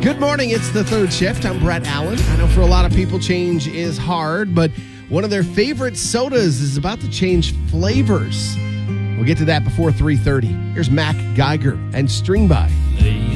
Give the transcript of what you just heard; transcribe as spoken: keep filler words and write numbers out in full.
Good morning. It's the third shift. I'm Brett Allen. I know for a lot of people, change is hard, but one of their favorite sodas is about to change flavors. We'll get to that before three thirty. Here's Mac Geiger and String By.